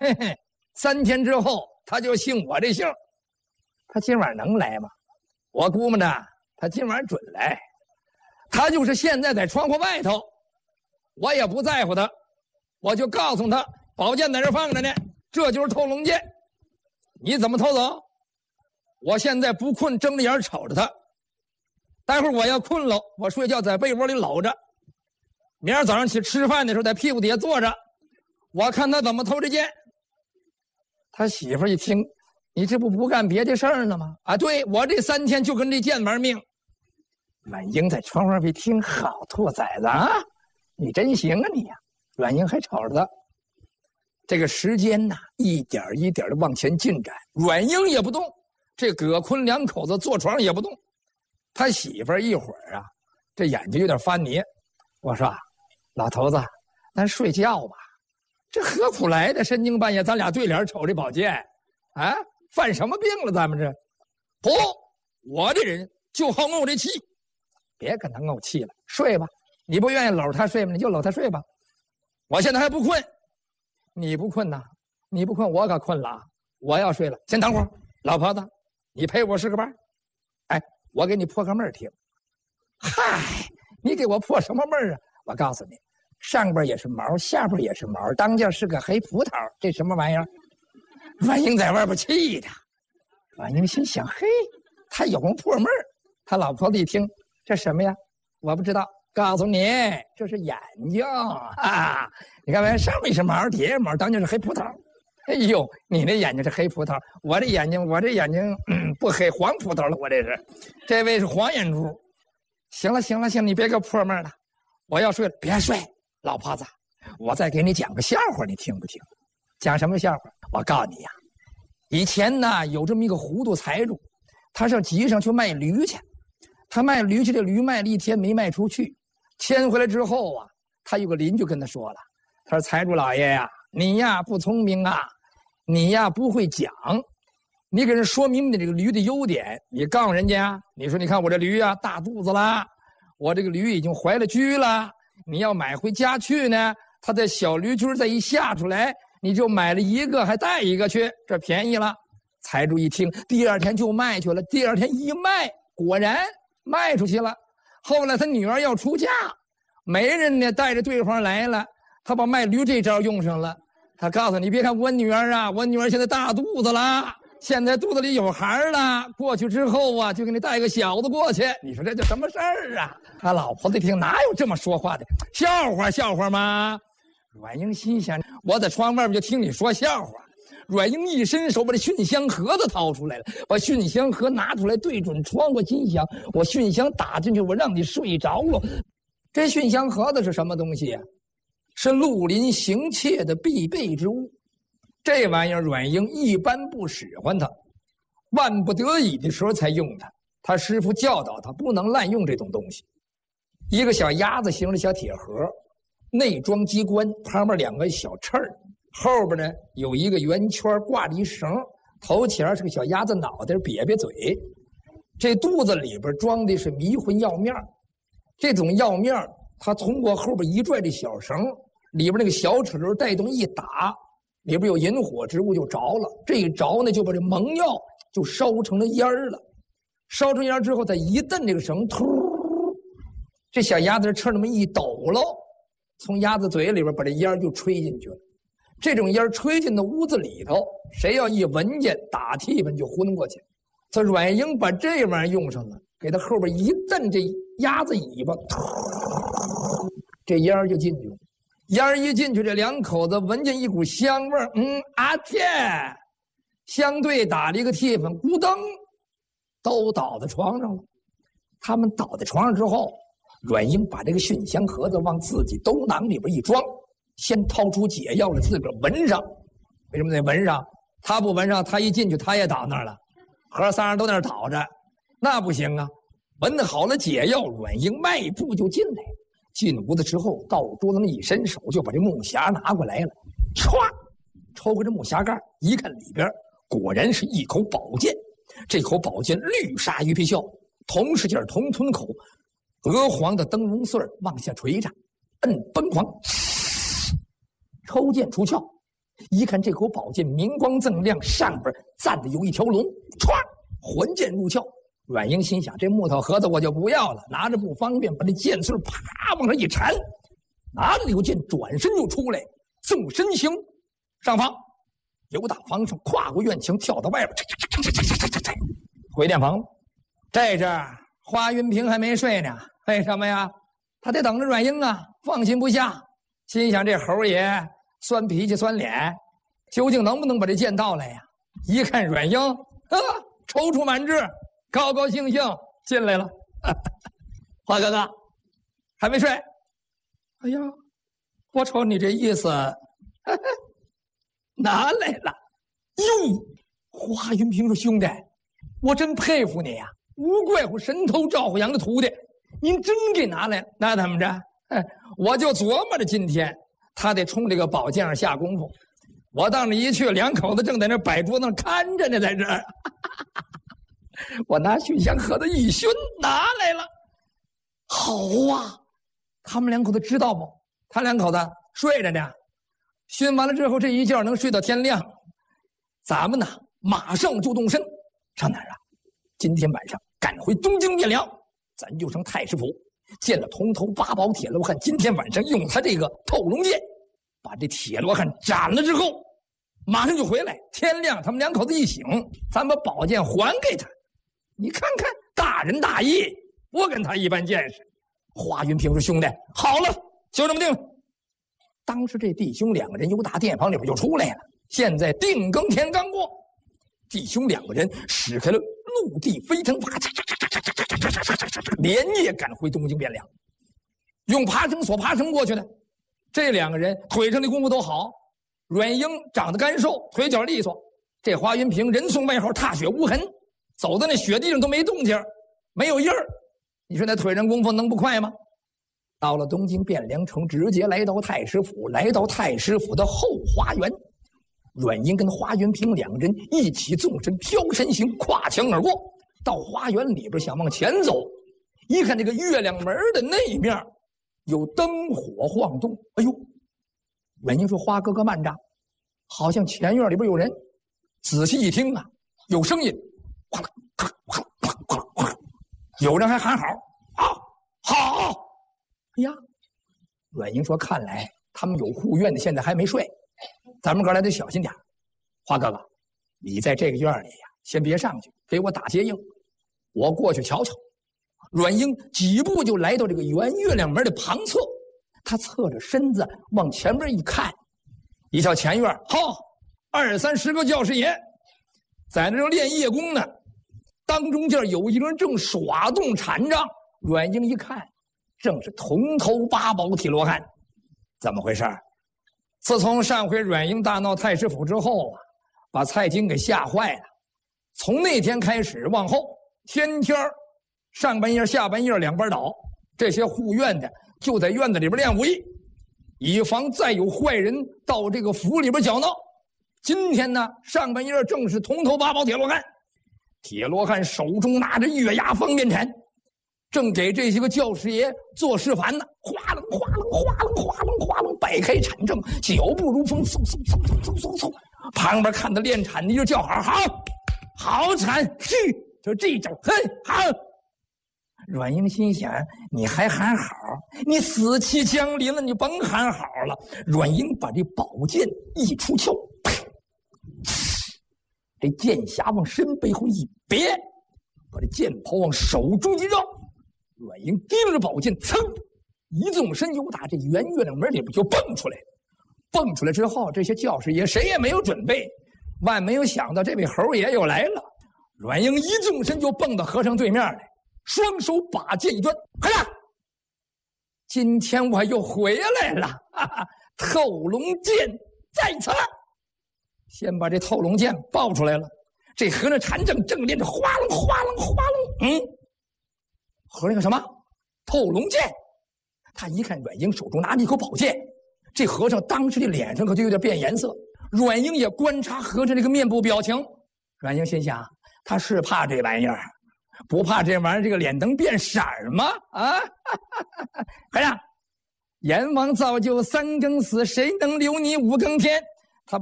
嘿嘿，3天之后他就姓我这姓。他今晚能来吗？我估摸着他今晚准来。他就是现在在窗户外头，我也不在乎他，我就告诉他，宝剑在这放着呢，这就是偷龙剑。你怎么偷走？我现在不困，睁着眼瞅着他。待会儿我要困了，我睡觉在被窝里搂着。明儿早上起吃饭的时候，在屁股底下坐着，我看他怎么偷这剑。他媳妇一听，你这不干别的事儿呢吗？啊，对，我这3天就跟这剑玩命。阮英在窗外一听，好兔崽子啊，你真行啊你呀！阮英还瞅着他。这个时间呐，一点一点的往前进展，阮英也不动，这葛坤2口子坐床上也不动。他媳妇儿一会儿啊，这眼睛有点发黏。我说，老头子，咱睡觉吧。这何苦来的？深更半夜，咱俩对脸瞅这宝剑，啊，犯什么病了？咱们这不，我这人就好怄这气。别跟他怄气了，睡吧。你不愿意搂他睡吗？你就搂他睡吧。我现在还不困，你不困呐？你不困，我可困了。我要睡了，先等会儿。老婆子，你陪我试个班。哎，我给你破个闷儿听。嗨，你给我破什么闷儿啊？我告诉你，上边也是毛，下边也是毛，当间是个黑葡萄，这什么玩意儿？阮英在外边气的。阮英心想，嘿，他有个破闷儿。他老婆子一听，这什么呀？我不知道。告诉你，这是眼睛啊！你看没？上面是毛，底下毛，当间是黑葡萄。哎呦，你那眼睛是黑葡萄，我这眼睛不黑，黄葡萄了。我这是，这位是黄眼珠。行了，你别给我破闷了，我要睡了。别睡，老婆子，我再给你讲个笑话，你听不听？讲什么笑话？我告诉你呀，以前呢有这么一个糊涂财主，他上集上去卖驴去。他卖驴去，这驴卖了1天没卖出去，牵回来之后啊，他有个邻居跟他说了，他说：“财主老爷呀，你呀不聪明啊，你呀不会讲，你给人说明你这个驴的优点，你告诉人家，你说你看我这驴啊大肚子啦，我这个驴已经怀了驹了，你要买回家去呢，他在小驴驹再一下出来，你就买了1个还带1个去，这便宜了。”财主一听，第2天就卖去了，第2天一卖，果然卖出去了。后来他女儿要出嫁，媒人呢带着对方来了，他把卖驴这招用上了。他告诉你，别看我女儿啊，我女儿现在大肚子了，现在肚子里有孩了，过去之后啊，就给你带个小子过去。你说这叫什么事儿啊？他老婆子一听，哪有这么说话的？笑话吗？阮英心想，我在窗外面就听你说笑话。阮英一伸手把这熏香盒子掏出来了，把熏香盒拿出来对准窗户，心想，我熏香打进去，我让你睡着了。这熏香盒子是什么东西呀？是绿林行窃的必备之物。这玩意儿阮英一般不使唤它，万不得已的时候才用它。他师傅教导他不能滥用这种东西。一个小鸭子形的小铁盒，内装机关，旁边2个小翅儿，后边呢有一个圆圈挂着一绳，头前是个小鸭子脑袋，瘪瘪嘴。这肚子里边装的是迷魂药面，这种药面它通过后边一拽这小绳，里边那个小齿轮带动一打，里边有引火之物就着了。这一着呢，就把这蒙药就烧成了烟儿了。烧成烟之后，再一蹬这个绳，突，这小鸭子翅那么一抖喽，从鸭子嘴里边把这烟就吹进去了。这种烟吹进到屋子里头，谁要一闻见打嚏喷就昏过去。这阮英把这玩意儿用上了，给他后边一蹬这鸭子尾巴，这烟就进去了。烟一进去，这2口子闻见一股香味儿，天，相对打了一个嚏喷，咕噔，都倒在床上了。他们倒在床上之后，阮英把这个熏香盒子往自己兜囊里边一装，先掏出解药来自个儿闻上。为什么得闻上？他不闻上，他一进去他也倒那儿了。和尚3人都在那儿倒着，那不行啊！闻好了解药，阮英迈步就进来。进屋子之后，到桌子上一伸手，就把这木匣拿过来了，歘，抽开这木匣盖，一看里边果然是一口宝剑。这口宝剑绿纱鱼皮鞘，铜饰件铜吞口，鹅黄的灯笼穗往下垂着，摁崩簧，抽剑出鞘， 一看这口宝剑明光锃亮，上边站的有一条龙，歘，环剑入鞘。阮英心想，这木头盒子我就不要了，拿着不方便，把这剑穗啪往上一缠，拿着这口剑转身就出来，纵身行上房，由大房上跨过院墙，跳到外边，回店房了。这阵花云平还没睡呢，为什么呀？他得等着阮英啊，放心不下，心想这猴爷酸脾气酸脸，究竟能不能把这剑盗来呀？一看阮英踌躇满志，高高兴兴进来了。花哥哥还没睡？哎呀，我瞅你这意思拿来了。哟，花云平说：“兄弟，我真佩服你呀！无怪乎神偷赵虎阳的徒弟，您真给拿来了。那怎么着？我就琢磨着今天他得冲这个宝剑上下功夫。我到那一去，两口子正在那摆桌子上看着呢，在这儿。我拿熏香盒子一熏，拿来了。好啊，他们两口子知道不？他两口子睡着呢，熏完了之后，这一觉能睡到天亮。咱们呢，马上就动身，上哪儿啊？今天晚上赶回东京汴梁，咱就上太师府见了铜头八宝铁罗汉。今天晚上用他这个透龙剑，把这铁罗汉斩了之后，马上就回来。天亮，他们两口子一醒，咱把宝剑还给他。你看看，大仁大义，不跟他一般见识。华云平说：“兄弟，好了，就这么定了。”当时这弟兄两个人由打店房里边就出来了。现在定更天刚过，弟兄两个人使开了陆地飞腾法，连夜赶回东京汴梁，用爬绳索爬绳过去的。这两个人腿上的功夫都好，阮英长得干瘦，腿脚利索。这华云平人送外号踏雪无痕，走在那雪地上都没动静，没有印儿。你说那腿上功夫能不快吗？到了东京汴梁城，直接来到太师府，来到太师府的后花园。阮英跟华云平两个人一起纵身飘身行，跨墙而过，到花园里边想往前走，一看这个月亮门的那面有灯火晃动。哎呦，阮英说：“花哥哥慢着，好像前院里边有人。”仔细一听啊，有声音，哗啦哗啦哗啦哗啦哗啦哗啦，有人还喊好，好。哎呀，阮英说：“看来他们有护院的，现在还没睡。咱们哥俩得小心点。花哥哥，你在这个院里呀，先别上去，给我打接应，我过去瞧瞧。”阮英几步就来到这个圆月亮门的旁侧，他侧着身子往前面一看，一瞧前院，二三十个教师爷在那练夜功呢，当中间有一个人正耍动禅杖。阮英一看，正是铜头八宝铁罗汉。怎么回事？自从上回阮英大闹太师府之后啊，把蔡京给吓坏了。从那天开始往后，天天上半夜下半夜两边倒，这些护院的就在院子里边练武艺，以防再有坏人到这个府里边搅闹。今天呢，上半夜正是铜头八宝铁罗汉，铁罗汉手中拿着月牙方便铲，正给这些个教师爷做示范呢。哗楞哗楞哗楞哗楞哗楞，摆开铲正，脚步如风，嗖嗖嗖嗖嗖嗖嗖。旁边看他练铲的就叫好铲，是就这种，好。阮英心想，你还喊好？你死期将临了，你甭喊好了。阮英把这宝剑一出鞘，这剑匣往身背后一别，把这剑袍往手中一绕。阮英提着宝剑，噌，一纵身由打这圆月亮门里边就蹦出来。蹦出来之后，这些教师爷谁也没有准备，万没有想到这位猴爷又来了。阮英一纵身就蹦到和尚对面来，双手把剑一端，快点！今天我又回来了，透龙剑在此。先把这透龙剑抱出来了。这和尚禅正练着，哗楞哗楞哗楞，和尚个什么？透龙剑。他一看阮英手中拿着一口宝剑，这和尚当时的脸上可就有点变颜色。阮英也观察和尚这个面部表情，阮英心想，他是怕这玩意儿，不怕这玩意儿这个脸能变色吗？和尚，阎王造就三更死，谁能留你五更天？